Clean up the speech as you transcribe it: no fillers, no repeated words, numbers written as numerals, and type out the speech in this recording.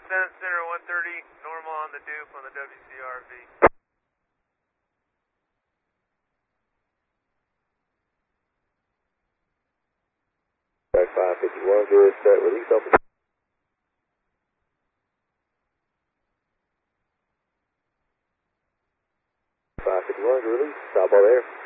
Center 130, normal on the dupe on the WCRV. 551, good, set, release, open. 551, release, stop all there.